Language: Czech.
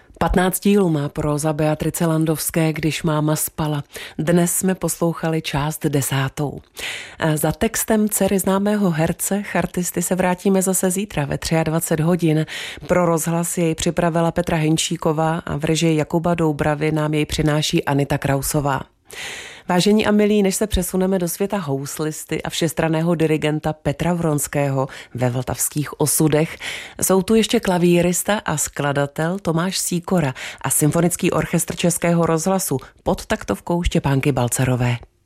15 dílů má próza Beatrice Landovské, Když máma spala. Dnes jsme poslouchali část 10. Za textem dcery známého herce, chartisty se vrátíme zase zítra ve 23 hodin. Pro rozhlas jej připravila Petra Hinčíková a v režii Jakuba Doubravy nám jej přináší Anita Krausová. Vážení a milí, než se přesuneme do světa houslisty a všestranného dirigenta Petra Vronského ve Vltavských osudech, jsou tu ještě klavírista a skladatel Tomáš Sýkora a Symfonický orchestr Českého rozhlasu pod taktovkou Štěpánky Balcarové.